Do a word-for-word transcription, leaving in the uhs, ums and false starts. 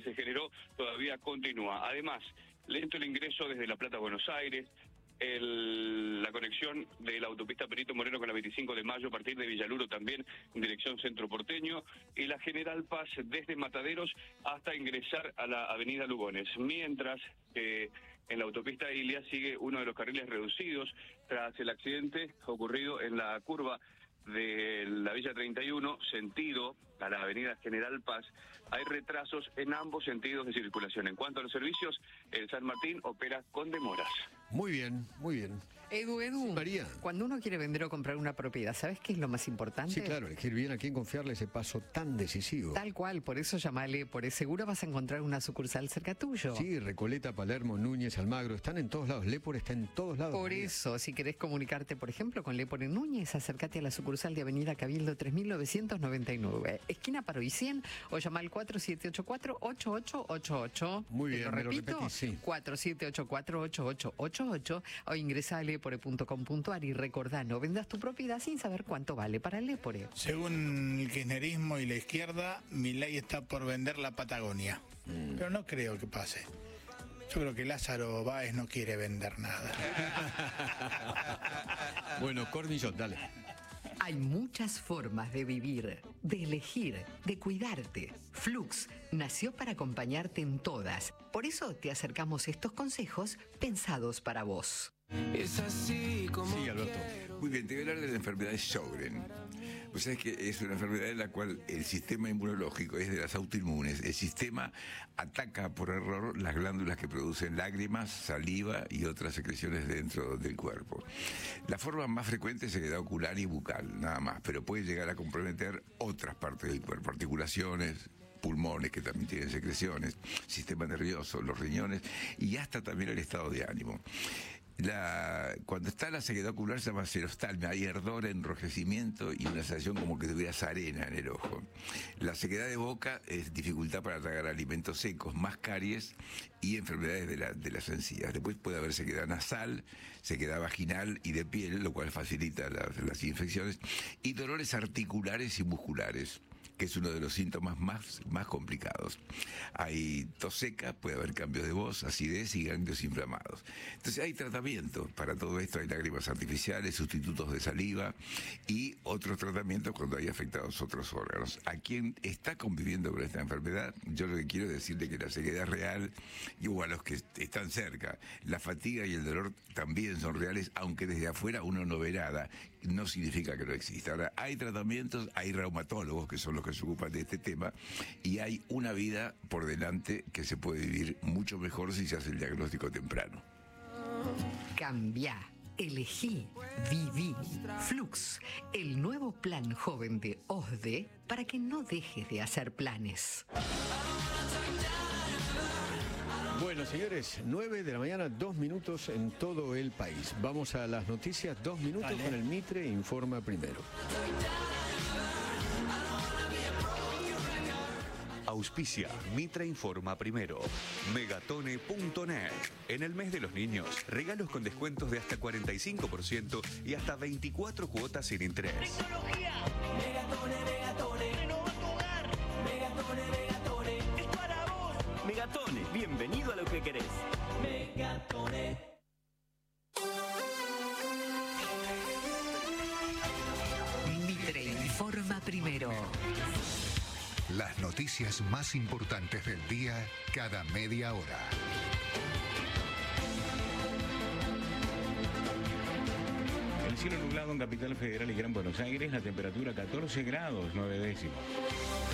que se generó todavía continúa. Además, lento el ingreso desde La Plata a Buenos Aires, el, la conexión de la autopista Perito Moreno con la veinticinco de mayo a partir de Villaluro también en dirección centro porteño, y la General Paz desde Mataderos hasta ingresar a la avenida Lugones. Mientras que eh, en la autopista Ilia sigue uno de los carriles reducidos tras el accidente ocurrido en la curva de la Villa treinta y uno, sentido a la avenida General Paz. Hay retrasos en ambos sentidos de circulación. En cuanto a los servicios, el San Martín opera con demoras. Muy bien, muy bien. Edu, Edu, Sí, María. Cuando uno quiere vender o comprar una propiedad, ¿sabes qué es lo más importante? Sí, claro, elegir bien a quién confiarle ese paso tan decisivo. Tal cual, por eso llamale, por seguro vas a encontrar una sucursal cerca tuyo. Sí, Recoleta, Palermo, Núñez, Almagro, están en todos lados. Lepore está en todos lados. Por María. eso, si querés comunicarte, por ejemplo, con Lepore Núñez, acércate a la sucursal de Avenida Cabildo tres mil novecientos noventa y nueve, esquina Paró y cien, o llama al cuatro siete ocho cuatro, ocho ocho ocho ocho. Muy Te bien, lo me lo repito, repetís, sí. cuatro siete ocho cuatro, ocho ocho ocho ocho, o ingresa a lepore punto com punto ar y recordá, no vendas tu propiedad sin saber cuánto vale para el Lepore. Según el kirchnerismo y la izquierda, Milei está por vender la Patagonia. Mm. Pero no creo que pase. Yo creo que Lázaro Báez no quiere vender nada. Bueno, Cornillot, dale. Hay muchas formas de vivir, de elegir, de cuidarte. Flux nació para acompañarte en todas. Por eso te acercamos estos consejos pensados para vos. Es así como Sí, Alberto. Muy bien, te voy a hablar de la enfermedad de Sjögren. Pues sabes que es una enfermedad en la cual el sistema inmunológico es de las autoinmunes. El sistema ataca por error las glándulas que producen lágrimas, saliva y otras secreciones dentro del cuerpo. La forma más frecuente es sequedad ocular y bucal, nada más, pero puede llegar a comprometer otras partes del cuerpo, articulaciones, pulmones que también tienen secreciones, sistema nervioso, los riñones y hasta también el estado de ánimo. La, cuando está la sequedad ocular se llama xerostalmia, hay ardor, enrojecimiento y una sensación como que tuvieras arena en el ojo. La sequedad de boca es dificultad para tragar alimentos secos, más caries y enfermedades de, la, de las encías. Después puede haber sequedad nasal, sequedad vaginal y de piel, lo cual facilita las, las infecciones, y dolores articulares y musculares, que es uno de los síntomas más, más complicados. Hay tos seca, puede haber cambios de voz, acidez y ganglios inflamados. Entonces hay tratamiento para todo esto, hay lágrimas artificiales, sustitutos de saliva y otros tratamientos cuando hay afectados otros órganos. A quien está conviviendo con esta enfermedad, yo lo que quiero es decirle que la sequedad es real, y o a los que están cerca, la fatiga y el dolor también son reales, aunque desde afuera uno no ve nada, no significa que no exista. Ahora, hay tratamientos, hay reumatólogos que son los que se ocupan de este tema, y hay una vida por delante que se puede vivir mucho mejor si se hace el diagnóstico temprano. Cambia, elegí, viví. Flux, el nuevo plan joven de O S D E para que no dejes de hacer planes. Bueno, señores, nueve de la mañana, dos minutos en todo el país. Vamos a las noticias, dos minutos Dale. con el Mitre Informa Primero. Auspicia Mitra Informa Primero. Megatone punto net. En el mes de los niños, regalos con descuentos de hasta cuarenta y cinco por ciento y hasta veinticuatro cuotas sin interés. tecnología. Megatone, Megatone. Renova tu hogar. Megatone, Megatone. Es para vos. Megatone, bienvenido a lo que querés. Megatone. Mitre Informa Primero. Las noticias más importantes del día cada media hora. El cielo nublado en Capital Federal y Gran Buenos Aires, la temperatura catorce grados, nueve décimos.